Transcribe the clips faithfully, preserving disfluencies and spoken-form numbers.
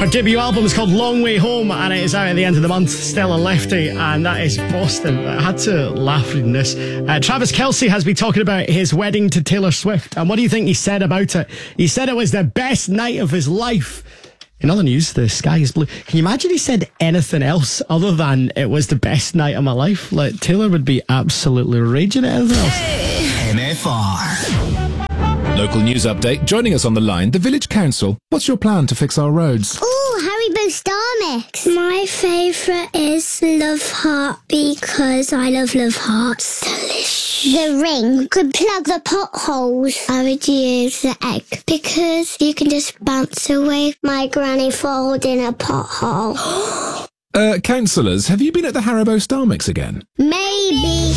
Her debut album is called Long Way Home and it is out at the end of the month. Stella Lefty, and that is Boston. I had to laugh reading this. Uh, Travis Kelce has been talking about his wedding to Taylor Swift, and what do you think he said about it? He said it was the best night of his life. In other news, the sky is blue. Can you imagine he said anything else other than it was the best night of my life? Like, Taylor would be absolutely raging at anything else. M F R. Local news update. Joining us on the line, the Village Council. What's your plan to fix our roads? Ooh, Haribo Star Mix. My favourite is Love Heart because I love Love Hearts. Delicious. The ring could plug the potholes. I would use the egg because you can just bounce away my granny falls in a pothole. uh, councillors, have you been at the Haribo Star Mix again? Maybe.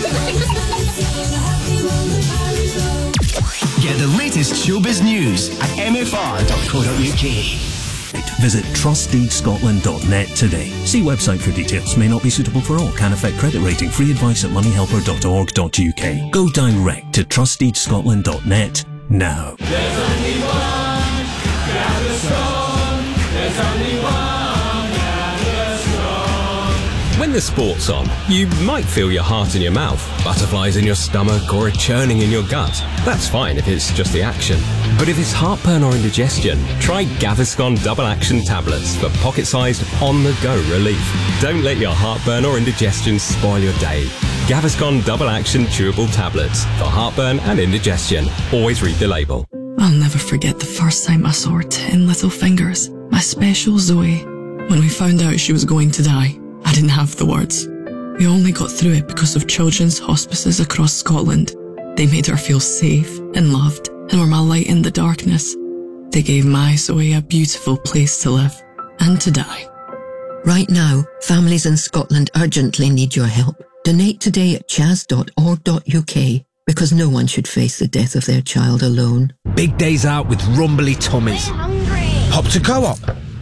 Get the latest showbiz news at m f r dot co dot u k. Visit trust deed scotland dot net today. See website for details. May not be suitable for all. Can affect credit rating. Free advice at money helper dot org dot u k. Go direct to trust deed scotland dot net now. There's only one, gather strong. There's only one, gather strong. When the sport's on, you might feel your heart in your mouth, butterflies in your stomach, or a churning in your gut. That's fine if it's just the action. But if it's heartburn or indigestion, try Gaviscon Double Action Tablets for pocket-sized, on-the-go relief. Don't let your heartburn or indigestion spoil your day. Gaviscon Double Action Chewable Tablets for heartburn and indigestion. Always read the label. I'll never forget the first time I saw her ten little fingers, my special Zoe. When we found out she was going to die, I didn't have the words. We only got through it because of children's hospices across Scotland. They made her feel safe and loved and were my light in the darkness. They gave my Zoe a beautiful place to live and to die. Right now, families in Scotland urgently need your help. Donate today at chas dot org dot u k because no one should face the death of their child alone. Big days out with rumbly tummies. Hop to Co-op.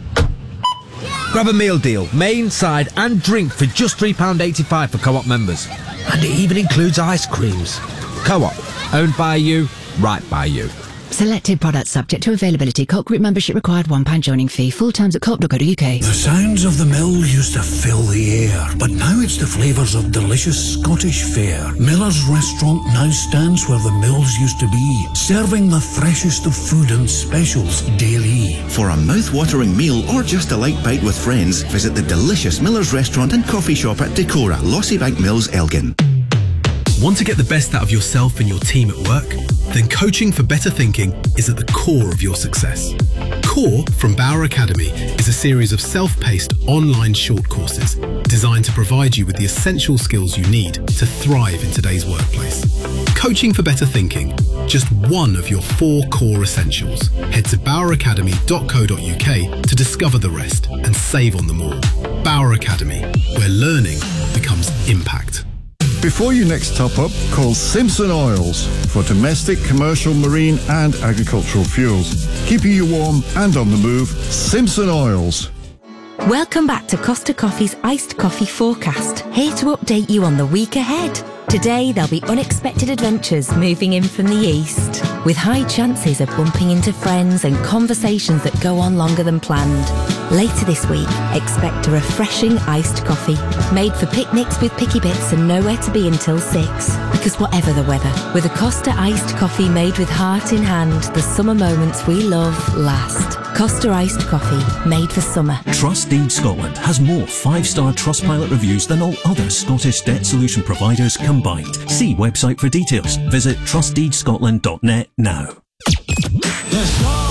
Grab a meal deal, main, side and drink for just three pounds eighty-five for Co-op members. And it even includes ice creams. Co-op, owned by you, right by you. Selected products subject to availability. Co-op group membership required, one pound joining fee. Full times at co op dot co dot u k. The sounds of the mill used to fill the air, but now it's the flavours of delicious Scottish fare. Miller's Restaurant now stands where the mills used to be, serving the freshest of food and specials daily. For a mouth-watering meal or just a light bite with friends, visit the delicious Miller's Restaurant and Coffee Shop at Decorah, Lossybank Mills, Elgin. Want to get the best out of yourself and your team at work? Then Coaching for Better Thinking is at the core of your success. Core from Bauer Academy is a series of self-paced online short courses designed to provide you with the essential skills you need to thrive in today's workplace. Coaching for Better Thinking, just one of your four core essentials. Head to bauer academy dot co dot u k to discover the rest and save on them all. Bauer Academy, where learning becomes impact. Before you next top up, call Simpson Oils for domestic, commercial, marine and agricultural fuels. Keeping you warm and on the move, Simpson Oils. Welcome back to Costa Coffee's Iced Coffee Forecast, here to update you on the week ahead. Today there'll be unexpected adventures moving in from the east, with high chances of bumping into friends and conversations that go on longer than planned. Later this week, expect a refreshing iced coffee, made for picnics with picky bits and nowhere to be until six. Because whatever the weather, with a Costa iced coffee made with heart in hand, the summer moments we love last. Costa iced coffee, made for summer. Trust Deed Scotland has more five-star Trustpilot reviews than all other Scottish debt solution providers combined. See website for details. Visit trust deed scotland dot net now. The